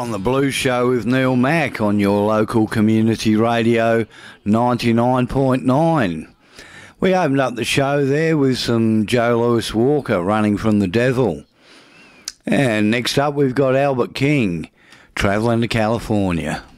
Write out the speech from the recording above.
on the Blues Show with Neil Mack on your local community radio 99.9. We opened up the show there with some Joe Louis Walker, Running from the Devil. And next up we've got Albert King, Travelling to California.